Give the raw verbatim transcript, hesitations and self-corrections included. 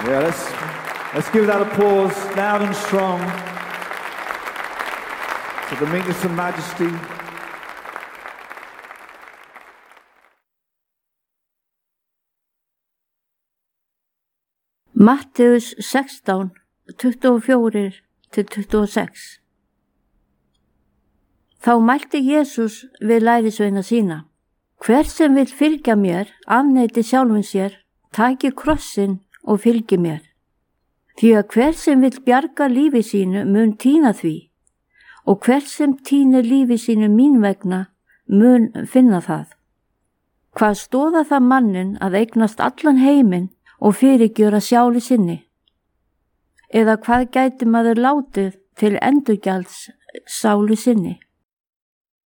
Yeah, let's, let's give that applause loud and strong to the meekness and majesty. Mattheus sextán, tuttugu og fjórir til tuttugu og sex. Þá mælti Jesús við lærisveina sína: Hver sem vill fylgja mér, afneiti sjálfum sér, taki krossinn og fylgi mér. Því að hver sem vill bjarga lífi sínu mun týna því, og hver sem týnir lífi sínu mín vegna mun finna það. Hvað stóða það mannin að eignast allan heiminn og fyrirgjöra sjáli sinni? Eða hvað gæti maður látið til endurgjalds sálu sinni?